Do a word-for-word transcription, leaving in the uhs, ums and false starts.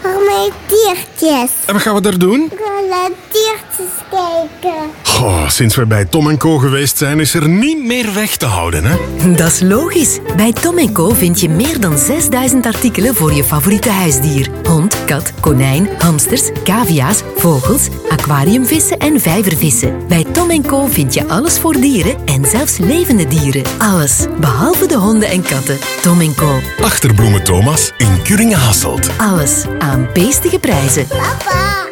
Voor mijn diertjes. En wat gaan we daar doen? Ik wil naar diertjes kijken. Oh, sinds we bij Tom en Co geweest zijn, is er niet meer weg te houden, hè? Dat is logisch. Bij Tom en Co vind je meer dan zesduizend artikelen voor je favoriete huisdier. Hond, kat, konijn, hamsters, cavia's, vogels, aquariumvissen en vijvervissen. Bij Tom en Co vind je alles voor dieren en zelfs levende dieren. Alles, behalve de honden en katten. Tom en Co. Achterbloemen Thomas in Kuringen-Hasselt. Alles aan beestige prijzen. Papa.